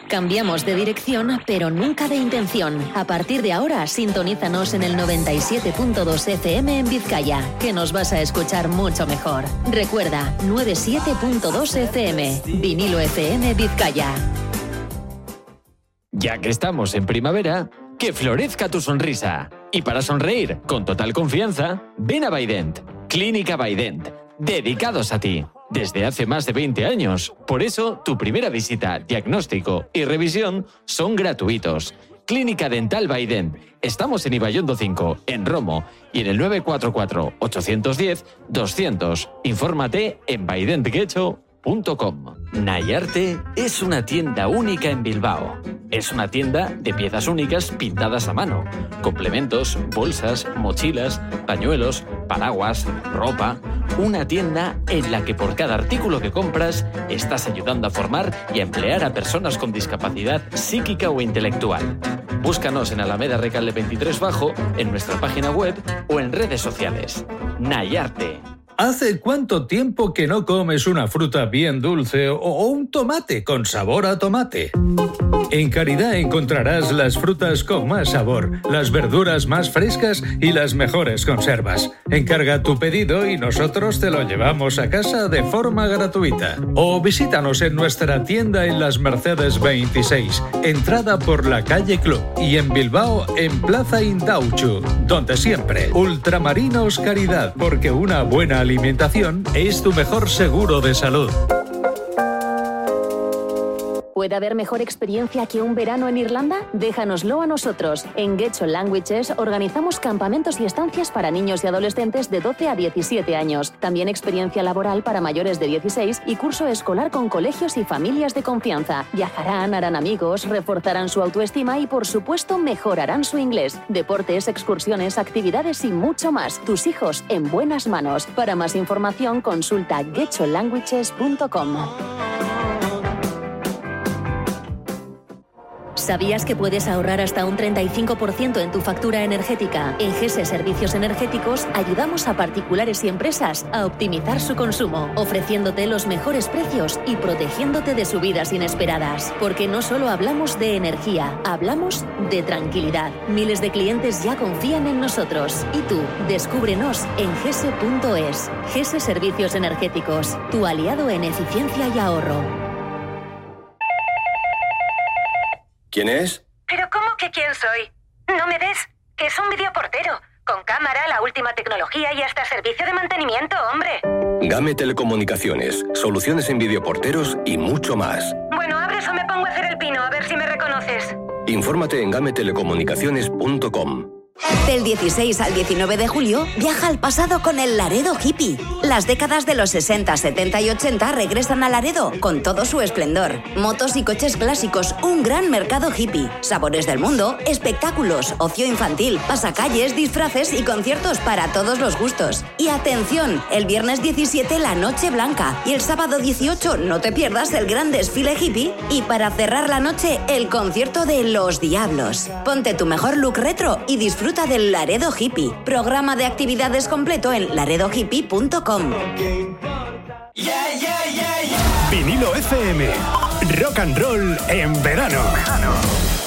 Cambiamos de dirección, pero nunca de intención. A partir de ahora, sintonízanos en el 97.2 FM en Vizcaya, que nos vas a escuchar mucho mejor. Recuerda, 97.2 FM, Vinilo FM Vizcaya. Ya que estamos en primavera, que florezca tu sonrisa. Y para sonreír con total confianza, ven a Baident, Clínica Baident, dedicados a ti. Desde hace más de 20 años. Por eso, tu primera visita, diagnóstico y revisión son gratuitos. Clínica Dental Baident. Estamos en Ibaiondo 5, en Romo, y en el 944-810-200. Infórmate en baidentguecho.com. Nayarte es una tienda única en Bilbao. Es una tienda de piezas únicas pintadas a mano. Complementos, bolsas, mochilas, pañuelos, paraguas, ropa. Una tienda en la que por cada artículo que compras estás ayudando a formar y a emplear a personas con discapacidad psíquica o intelectual. Búscanos en Alameda Recalde 23 Bajo, en nuestra página web o en redes sociales. Nayarte. ¿Hace cuánto tiempo que no comes una fruta bien dulce o un tomate con sabor a tomate? En Caridad encontrarás las frutas con más sabor, las verduras más frescas y las mejores conservas. Encarga tu pedido y nosotros te lo llevamos a casa de forma gratuita. O visítanos en nuestra tienda en Las Mercedes 26, entrada por la calle Club, y en Bilbao en Plaza Indauchu, donde siempre Ultramarinos Caridad, porque una buena alimentación es tu mejor seguro de salud. ¿Puede haber mejor experiencia que un verano en Irlanda? Déjanoslo a nosotros. En Getcho Languages organizamos campamentos y estancias para niños y adolescentes de 12 a 17 años. También experiencia laboral para mayores de 16 y curso escolar con colegios y familias de confianza. Viajarán, harán amigos, reforzarán su autoestima y, por supuesto, mejorarán su inglés. Deportes, excursiones, actividades y mucho más. Tus hijos en buenas manos. Para más información, consulta getcholanguages.com. ¿Sabías que puedes ahorrar hasta un 35% en tu factura energética? En GESE Servicios Energéticos ayudamos a particulares y empresas a optimizar su consumo, ofreciéndote los mejores precios y protegiéndote de subidas inesperadas. Porque no solo hablamos de energía, hablamos de tranquilidad. Miles de clientes ya confían en nosotros. Y tú, descúbrenos en gese.es. GESE Servicios Energéticos, tu aliado en eficiencia y ahorro. ¿Quién es? ¿Pero cómo que quién soy? No me des, que es un videoportero. Con cámara, la última tecnología y hasta servicio de mantenimiento, hombre. Game Telecomunicaciones, soluciones en videoporteros y mucho más. Bueno, abres o me pongo a hacer el pino, a ver si me reconoces. Infórmate en gametelecomunicaciones.com. Del 16 al 19 de julio, viaja al pasado con el Laredo Hippie. Las décadas de los 60, 70 y 80 regresan a Laredo con todo su esplendor. Motos y coches clásicos, un gran mercado hippie. Sabores del mundo, espectáculos, ocio infantil, pasacalles, disfraces y conciertos para todos los gustos. Y atención, el viernes 17 la Noche Blanca y el sábado 18 no te pierdas el gran desfile hippie y para cerrar la noche el concierto de Los Diablos. Ponte tu mejor look retro y disfruta del Laredo Hippie. Programa de actividades completo en laredohippie.com. Vinilo FM. Rock and roll en verano.